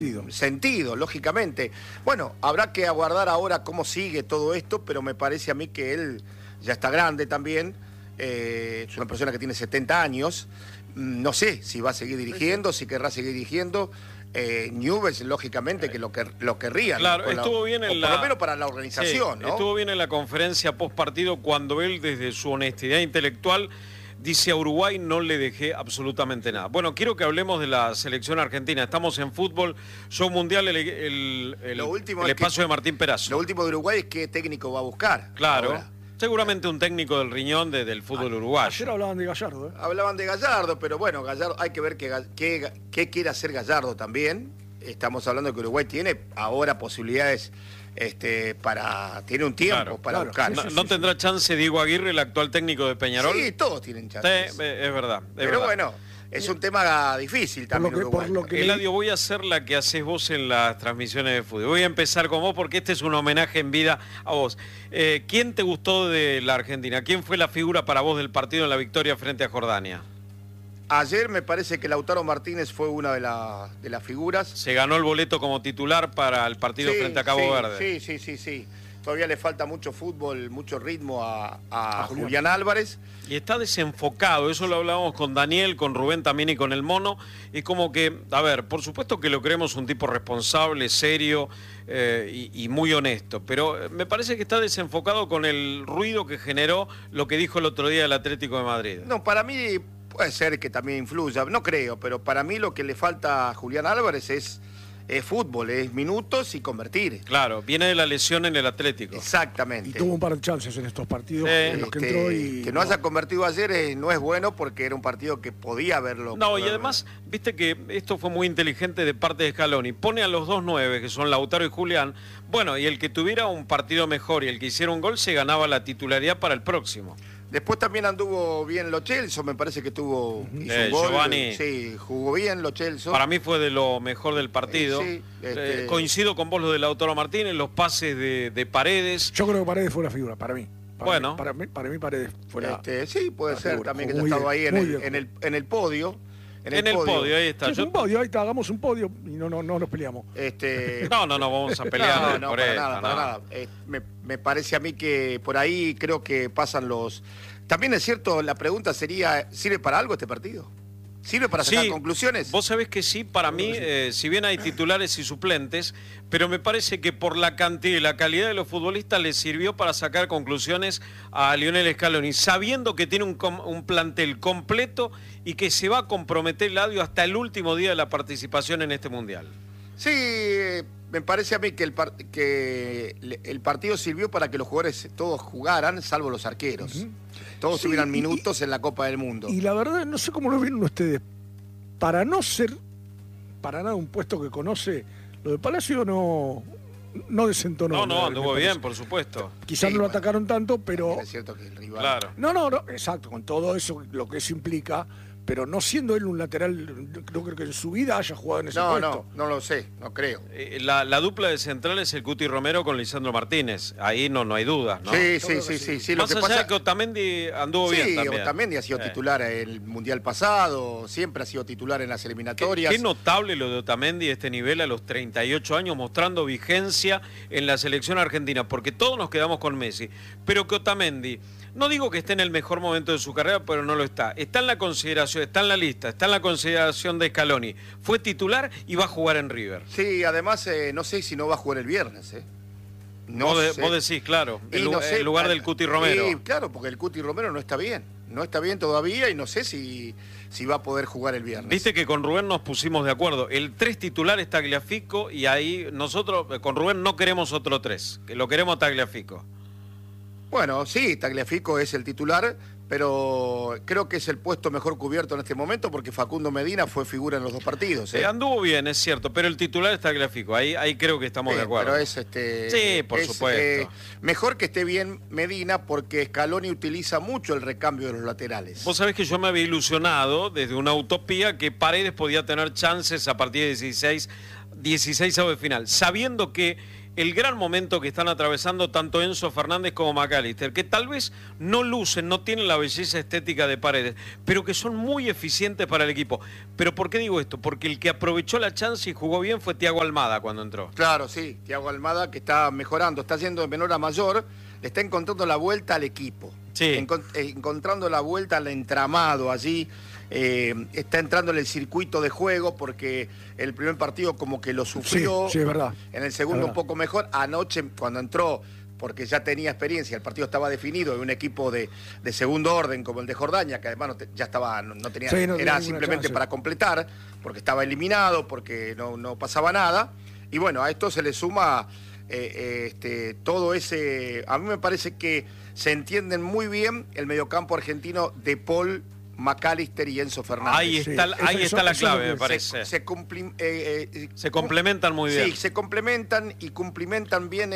sentido, lógicamente. Bueno, habrá que aguardar ahora cómo sigue todo esto, pero me parece a mí que él ya está grande también, es una persona que tiene 70 años, no sé si va a seguir dirigiendo, si querrá seguir dirigiendo. Newell's, lógicamente, que lo querría. Claro, ¿no? estuvo bien en por lo menos para la organización, sí, ¿no? Estuvo bien en la conferencia post partido cuando él, desde su honestidad intelectual, dice: a Uruguay no le dejé absolutamente nada. Bueno, quiero que hablemos de la selección argentina. Estamos en fútbol, show mundial, el espacio de Martín Perazo. Lo último de Uruguay es qué técnico va a buscar. Claro. Ahora. Seguramente un técnico del riñón del fútbol uruguayo. Ayer hablaban de Gallardo, ¿eh? Hablaban de Gallardo, pero bueno, Gallardo, hay que ver qué quiere hacer Gallardo también. Estamos hablando de que Uruguay tiene ahora posibilidades tiene un tiempo para buscar. ¿No tendrá chance Diego Aguirre, el actual técnico de Peñarol? Sí, todos tienen chance. Sí, es verdad. Pero bueno, es un tema difícil también. Eladio, voy a hacer la que haces vos en las transmisiones de fútbol. Voy a empezar con vos porque este es un homenaje en vida a vos. ¿Quién te gustó de la Argentina? ¿Quién fue la figura para vos del partido en la victoria frente a Jordania? Ayer me parece que Lautaro Martínez fue una de las figuras. Se ganó el boleto como titular para el partido frente a Cabo Verde. Sí. Todavía le falta mucho fútbol, mucho ritmo a Julián Álvarez. Y está desenfocado, eso lo hablábamos con Daniel, con Rubén también y con el Mono. Es como que, a ver, por supuesto que lo creemos un tipo responsable, serio y muy honesto, pero me parece que está desenfocado con el ruido que generó lo que dijo el otro día el Atlético de Madrid. No, para mí puede ser que también influya, no creo, pero para mí lo que le falta a Julián Álvarez es fútbol, es minutos y convertir. Claro, viene de la lesión en el Atlético. Exactamente. Y tuvo un par de chances en estos partidos en los que entró y... Que no haya convertido ayer no es bueno porque era un partido que podía haberlo... No, y además, viste que esto fue muy inteligente de parte de Scaloni. Pone a los dos 9, que son Lautaro y Julián. Bueno, y el que tuviera un partido mejor y el que hiciera un gol se ganaba la titularidad para el próximo. Después también anduvo bien Lo Celso, me parece que hizo un gol. Giovanni. Sí, jugó bien Lo Celso. Para mí fue de lo mejor del partido. Coincido con vos lo de Lautaro Martínez, los pases de Paredes. Yo creo que Paredes fue la figura, para mí. Para mí Paredes fue la sí, puede ser figura. también que haya estado ahí en el podio. En el podio, ahí está. Sí, un podio, ahí está, hagamos un podio y no nos peleamos. No, vamos a pelear. No, para nada. Me parece a mí que por ahí creo que pasan los... También es cierto, la pregunta sería, ¿sirve para algo este partido? ¿Sirve para sacar conclusiones? Vos sabés que sí, para mí, si bien hay titulares y suplentes, pero me parece que por la cantidad y la calidad de los futbolistas les sirvió para sacar conclusiones a Lionel Scaloni, sabiendo que tiene un plantel completo y que se va a comprometer Eladio hasta el último día de la participación en este Mundial. Sí, me parece a mí que el partido sirvió para que los jugadores todos jugaran, salvo los arqueros. Todos tuvieran minutos en la Copa del Mundo. Y la verdad, no sé cómo lo vieron ustedes. Para no ser para nada un puesto que conoce, lo de Palacio no desentonó. No, anduvo bien, por supuesto. Quizás no lo atacaron tanto, pero... Es cierto que el rival... Claro. No, exacto, con todo eso, lo que eso implica... Pero no siendo él un lateral, no creo que en su vida haya jugado en ese puesto. No lo sé, no creo. La dupla de central es el Cuti Romero con Lisandro Martínez. Ahí no hay dudas, ¿no? Sí. Más allá de que Otamendi anduvo bien también. Sí, Otamendi ha sido titular en el Mundial pasado, siempre ha sido titular en las eliminatorias. Qué notable lo de Otamendi, este nivel a los 38 años, mostrando vigencia en la selección argentina, porque todos nos quedamos con Messi. Pero que Otamendi... No digo que esté en el mejor momento de su carrera, pero no lo está. Está en la consideración, está en la lista, está en la consideración de Scaloni. Fue titular y va a jugar en River. Sí, además no sé si no va a jugar el viernes. Vos decís, claro, en lugar del Cuti Romero. Sí, claro, porque el Cuti Romero no está bien. No está bien todavía y no sé si va a poder jugar el viernes. Viste que con Rubén nos pusimos de acuerdo. El 3 titular es Tagliafico y ahí nosotros con Rubén no queremos otro 3, que lo queremos Tagliafico. Bueno, sí, Tagliafico es el titular, pero creo que es el puesto mejor cubierto en este momento porque Facundo Medina fue figura en los dos partidos. Anduvo bien, es cierto, pero el titular es Tagliafico, ahí creo que estamos de acuerdo. Pero sí, por supuesto. Mejor que esté bien Medina porque Scaloni utiliza mucho el recambio de los laterales. Vos sabés que yo me había ilusionado desde una utopía que Paredes podía tener chances a partir de 16 de final, sabiendo que el gran momento que están atravesando tanto Enzo Fernández como McAllister, que tal vez no lucen, no tienen la belleza estética de Paredes, pero que son muy eficientes para el equipo. ¿Pero por qué digo esto? Porque el que aprovechó la chance y jugó bien fue Thiago Almada cuando entró. Claro, sí, Thiago Almada, que está mejorando, está yendo de menor a mayor, le está encontrando la vuelta al equipo, Sí. encontrando la vuelta al entramado allí. Está entrando en el circuito de juego porque el primer partido como que lo sufrió. Sí, es verdad. En el segundo un poco mejor. Anoche cuando entró, porque ya tenía experiencia, el partido estaba definido, y un equipo de segundo orden como el de Jordania, que además ya estaba, no tenía, Sí, no era tenía simplemente chance para completar, porque estaba eliminado, porque no pasaba nada. Y bueno, a esto se le suma todo ese. A mí me parece que se entienden muy bien el mediocampo argentino de Paul, McAllister y Enzo Fernández. Ahí está, ahí está la clave, me parece. Se complementan muy bien. Sí, se complementan y cumplimentan bien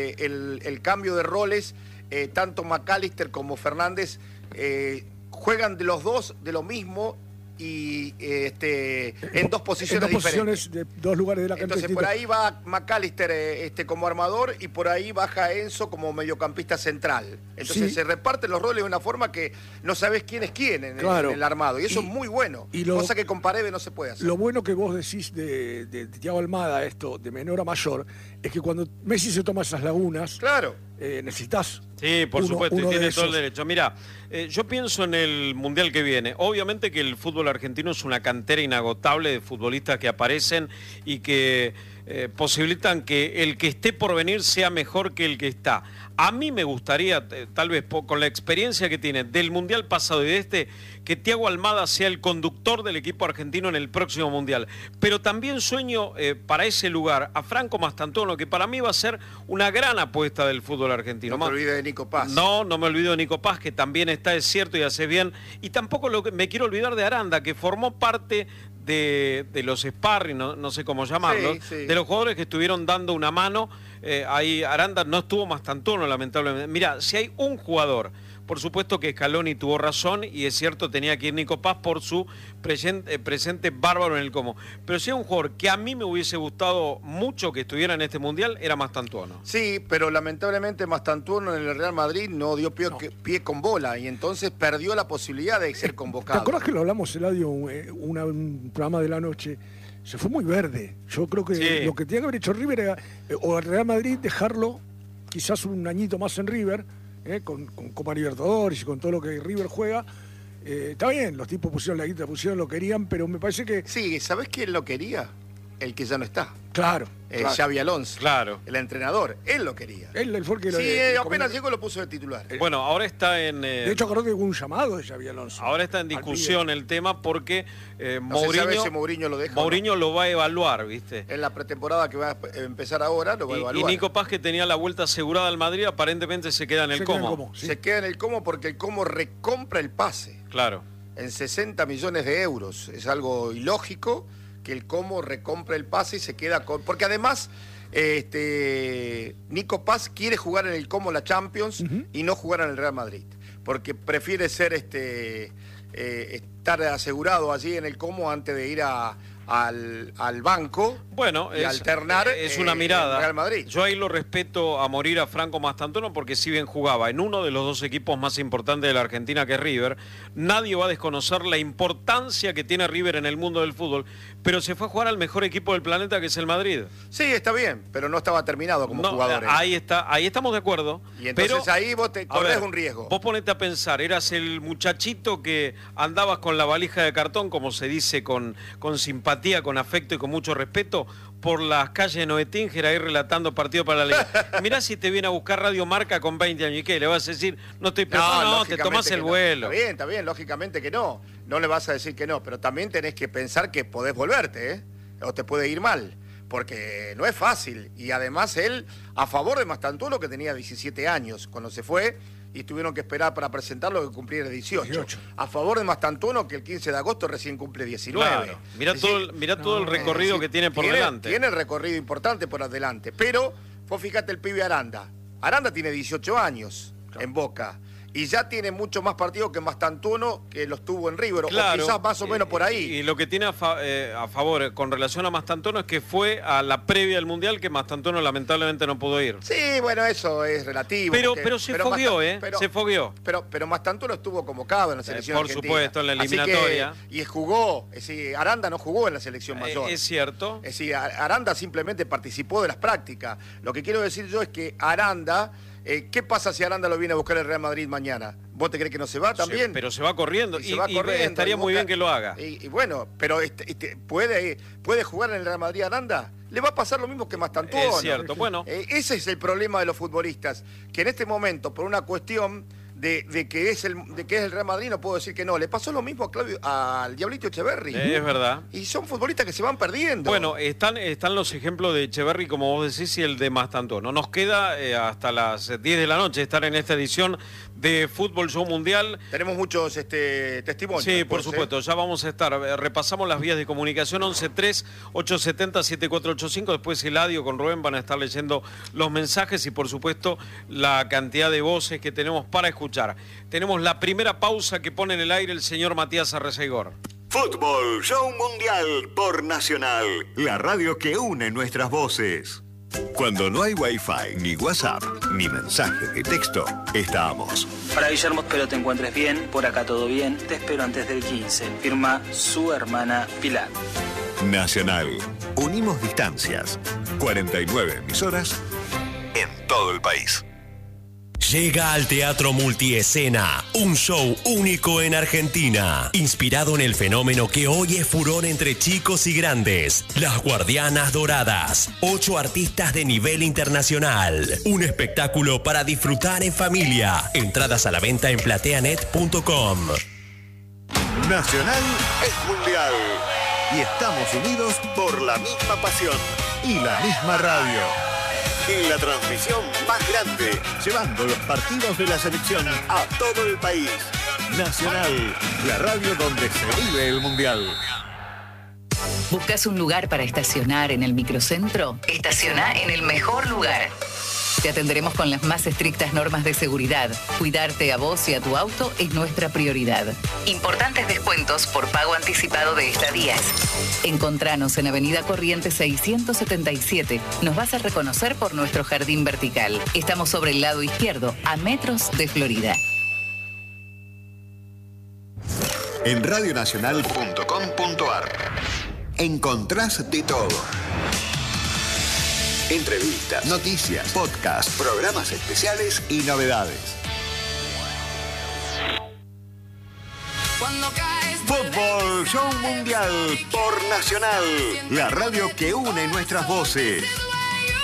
el cambio de roles. Tanto McAllister como Fernández juegan de los dos de lo mismo y en dos posiciones diferentes. De dos lugares de la cancha. Entonces por ahí va McAllister como armador y por ahí baja Enzo como mediocampista central. Entonces se reparten los roles de una forma que no sabes quién es quién en el armado. Y eso es muy bueno. Cosa que con Paredes no se puede hacer. Lo bueno que vos decís de Thiago Almada, esto de menor a mayor, es que cuando Messi se toma esas lagunas, claro, necesitas. Sí, por supuesto, y tiene todo el de derecho. Mira, yo pienso en el Mundial que viene. Obviamente que el fútbol argentino es una cantera inagotable de futbolistas que aparecen y que posibilitan que el que esté por venir sea mejor que el que está. A mí me gustaría, tal vez con la experiencia que tiene del Mundial pasado y de este, que Thiago Almada sea el conductor del equipo argentino en el próximo Mundial. Pero también sueño para ese lugar a Franco Mastantuono, que para mí va a ser una gran apuesta del fútbol argentino. No te olvides de Nico Paz. No me olvido de Nico Paz, que también está, es cierto, y hace bien. Y tampoco me quiero olvidar de Aranda, que formó parte de los sparring, no sé cómo llamarlos, de los jugadores que estuvieron dando una mano. Ahí Aranda no estuvo Mastantuono, lamentablemente. Mira, si hay un jugador, por supuesto que Scaloni tuvo razón, y es cierto, tenía que ir Nico Paz por su presente bárbaro en el Como. Pero si hay un jugador que a mí me hubiese gustado mucho que estuviera en este Mundial, era Mastantuono. Sí, pero lamentablemente Mastantuono en el Real Madrid no dio pie con bola, y entonces perdió la posibilidad de ser convocado. ¿Te acuerdas que lo hablamos, Eladio, un programa de la noche? Se fue muy verde. Yo creo que lo que tenía que haber hecho River era, o el Real Madrid, dejarlo quizás un añito más en River, con Copa Libertadores y con todo lo que River juega. Está bien, los tipos pusieron la guita, lo querían, pero me parece que... Sí, ¿sabés quién lo quería? El que ya no está. Claro. Xavi Alonso. Claro. El entrenador. Él lo quería. Él fue el que lo apenas llegó lo puso de titular. Bueno, ahora está en... de hecho, acordé que hubo un llamado de Xavi Alonso. Ahora está en discusión el tema porque Mourinho lo deja. Mourinho lo va a evaluar, ¿viste? En la pretemporada que va a empezar ahora lo va a evaluar. Y Nico Paz, que tenía la vuelta asegurada al Madrid, aparentemente se queda en el Como. Se queda en el Como porque el Como recompra el pase. Claro. En 60 millones de euros. Es algo ilógico que el Como recompre el pase y se queda con... Porque además, Nico Paz quiere jugar en el Como la Champions y no jugar en el Real Madrid. Porque prefiere ser estar asegurado allí en el Como antes de ir al banco. Bueno, y alternar es una mirada. Real Madrid. Yo ahí lo respeto a morir a Franco Mastantuono, porque si bien jugaba en uno de los dos equipos más importantes de la Argentina, que es River, nadie va a desconocer la importancia que tiene River en el mundo del fútbol, pero se fue a jugar al mejor equipo del planeta, que es el Madrid. Sí, está bien, pero no estaba terminado como jugador. Ahí estamos de acuerdo. Y entonces ahí vos te corres un riesgo. Vos ponete a pensar, eras el muchachito que andabas con la valija de cartón, como se dice con simpatía, con afecto y con mucho respeto, por las calles de Noé Tinger, ahí relatando partido para la liga. Mirá si te viene a buscar Radio Marca con 20 años, ¿y qué? ¿Le vas a decir, no estoy pensando? No, te tomás el vuelo. Está bien, lógicamente que no. No le vas a decir que no, pero también tenés que pensar que podés volverte, o te puede ir mal, porque no es fácil. Y además él, a favor de Mastantuono, que tenía 17 años cuando se fue, y tuvieron que esperar para presentarlo que cumpliera 18. A favor de Mastantuono, que el 15 de agosto recién cumple 19. Claro. Mirá todo el recorrido que tiene por delante. Tiene el recorrido importante por adelante. Pero, vos fíjate el pibe Aranda. Aranda tiene 18 años en Boca. y ya tiene mucho más partidos que Mastantuono, que los tuvo en River, claro, o quizás más o menos por ahí. Y lo que tiene a favor con relación a Mastantuono es que fue a la previa del Mundial que Mastantuono lamentablemente no pudo ir. Sí, bueno, eso es relativo. Pero se fogueó, se fogueó. Pero Mastantuono estuvo convocado en la selección por argentina. Supuesto, en la eliminatoria. Y jugó, es decir, Aranda no jugó en la selección mayor. Es cierto. Es decir, Aranda simplemente participó de las prácticas. Lo que quiero decir yo es que Aranda, ¿qué pasa si Aranda lo viene a buscar el Real Madrid mañana? ¿Vos te crees que no se va también? Sí, pero se va corriendo. Y estaría muy bien que lo haga. Y bueno, pero ¿puede jugar en el Real Madrid Aranda? Le va a pasar lo mismo que Mastantuono. Es cierto, bueno. Ese es el problema de los futbolistas, que en este momento, por una cuestión de que es el Real Madrid, no puedo decir que no. Le pasó lo mismo al Diablito Echeverri. Es verdad. Y son futbolistas que se van perdiendo. Bueno, están los ejemplos de Echeverri, como vos decís, y el de Mastantuono. Nos queda hasta las 10 de la noche estar en esta edición de Fútbol Show Mundial. Tenemos muchos testimonios. Sí, por supuesto. Ya vamos a estar. Repasamos las vías de comunicación: 11-3-870-7485. Después Eladio con Rubén van a estar leyendo los mensajes y, por supuesto, la cantidad de voces que tenemos para escuchar. Tenemos la primera pausa que pone en el aire el señor Matías Arreceigor. Fútbol Show Mundial por Nacional, la radio que une nuestras voces. Cuando no hay Wi-Fi, ni WhatsApp, ni mensaje de texto, estamos. Para Guillermo, espero te encuentres bien, por acá todo bien, te espero antes del 15, firma su hermana Pilar. Nacional, unimos distancias, 49 emisoras en todo el país. Llega al Teatro Multiescena, un show único en Argentina, inspirado en el fenómeno que hoy es furor entre chicos y grandes, Las Guardianas Doradas, 8 artistas de nivel internacional, un espectáculo para disfrutar en familia, entradas a la venta en plateanet.com. Nacional es mundial y estamos unidos por la misma pasión y la misma radio. En la transmisión más grande, llevando los partidos de la selección a todo el país. Nacional, la radio donde se vive el mundial. ¿Buscas un lugar para estacionar en el microcentro? Estaciona en el mejor lugar. Te atenderemos con las más estrictas normas de seguridad. Cuidarte a vos y a tu auto es nuestra prioridad. Importantes descuentos por pago anticipado de estadías. Encontranos en Avenida Corrientes 677. Nos vas a reconocer por nuestro jardín vertical. Estamos sobre el lado izquierdo, a metros de Florida. En radionacional.com.ar encontrás de todo. Entrevistas, noticias, podcasts, programas especiales y novedades. Fútbol Show Mundial por Nacional, la radio que une nuestras voces.